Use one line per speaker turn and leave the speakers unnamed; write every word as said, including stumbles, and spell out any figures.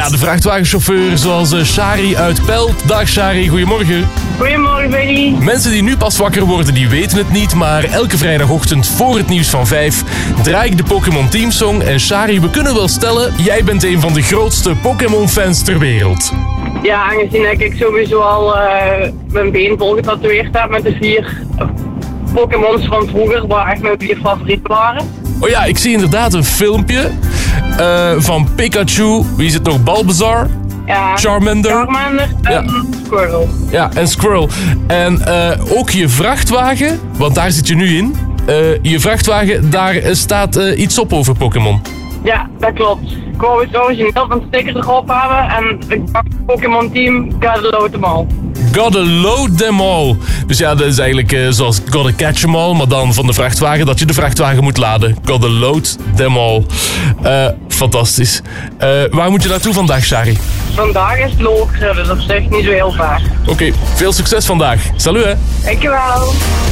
Ja, de vrachtwagenchauffeur zoals uh, Shari uit Pelt. Dag Shari, goedemorgen.
Goedemorgen, Benny.
Mensen die nu pas wakker worden, die weten het niet, maar elke vrijdagochtend voor het nieuws van vijf draai ik de Pokémon Teamsong. En Shari, we kunnen wel stellen, jij bent een van de grootste Pokémon-fans ter wereld.
Ja, aangezien ik sowieso al uh, mijn been vol getatoeëerd heb met de vier Pokémons van vroeger, waar echt mijn vier favorieten waren.
Oh ja, ik zie inderdaad een filmpje uh, van Pikachu, wie is het nog, Bulbasaur?
Ja,
Charmander.
Charmander en
Ja.
Squirtle.
Ja, en Squirrel. En uh, ook je vrachtwagen, want daar zit je nu in. Uh, je vrachtwagen, daar uh, staat uh, iets op over Pokémon.
Ja, dat klopt. Ik wou het origineel van sticker erop hebben en ik dacht Pokémon Team, gotta load them all.
Gotta load them all. Dus ja, dat is eigenlijk uh, zoals gotta catch them all, maar dan van de vrachtwagen, dat je de vrachtwagen moet laden. Gotta load them all. Uh, fantastisch. Uh, waar moet je naartoe vandaag, Shari?
Vandaag is het Lokeren, dus op zich niet zo heel vaak.
Oké, okay, veel succes vandaag. Salut hè.
Dankjewel.